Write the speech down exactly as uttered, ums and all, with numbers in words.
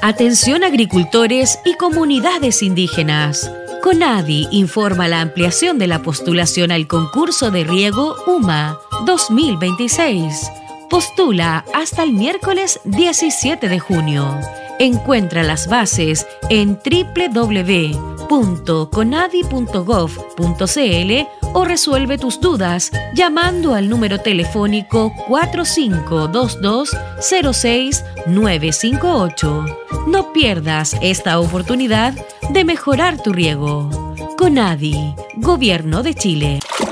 Atención agricultores y comunidades indígenas. CONADI informa la ampliación de la postulación al concurso de riego U M A dos mil veintiséis. Postula hasta el miércoles diecisiete de junio. Encuentra las bases en doble u doble u doble u punto conadi punto gov punto cl o resuelve tus dudas llamando al número telefónico cuatro cinco dos dos cero seis nueve cinco ocho. No pierdas esta oportunidad de mejorar tu riego. CONADI, Gobierno de Chile.